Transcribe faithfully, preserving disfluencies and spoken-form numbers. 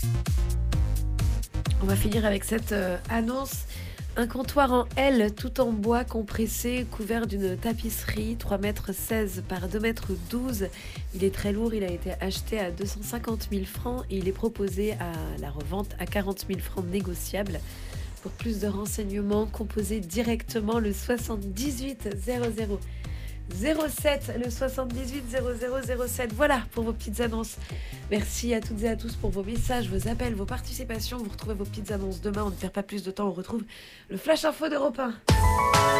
On va finir avec cette euh, annonce. Un comptoir en L, tout en bois compressé, couvert d'une tapisserie, trois mètres seize par deux mètres douze. Il est très lourd, il a été acheté à deux cent cinquante mille francs et il est proposé à la revente à quarante mille francs négociables. Pour plus de renseignements, composez directement le soixante-dix-huit zéro zéro zéro sept, le soixante-dix-huit zéro zéro zéro sept. Voilà pour vos petites annonces. Merci à toutes et à tous pour vos messages, vos appels, vos participations. Vous retrouvez vos petites annonces demain. On ne perd pas plus de temps. On retrouve le Flash Info d'Europe un.